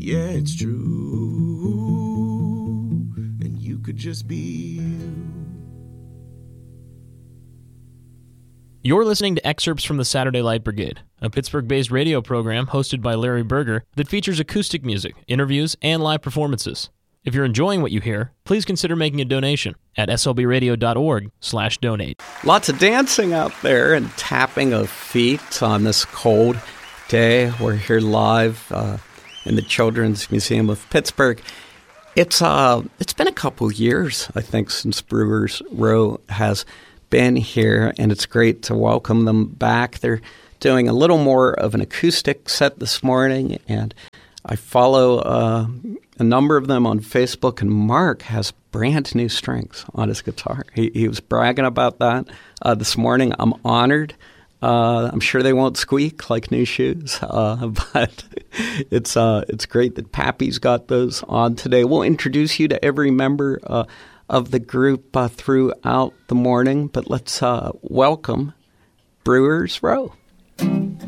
Yeah, it's true. And you could just be you. You're listening to excerpts from the Saturday Light Brigade, a Pittsburgh-based radio program hosted by Larry Berger that features acoustic music, interviews, and live performances. If you're enjoying what you hear, please consider making a donation at slbradio.org/donate. Lots of dancing out there and tapping of feet on this cold day. We're here live in the Children's Museum of Pittsburgh. It's been a couple years, I think, since Brewers Row has been here, and it's great to welcome them back. They're doing a little more of an acoustic set this morning, and I follow a number of them on Facebook, and Mark has brand new strings on his guitar. He was bragging about that this morning. I'm honored. I'm sure they won't squeak like new shoes, but it's great that Pappy's got those on today. We'll introduce you to every member of the group throughout the morning, but let's welcome Brewers Row.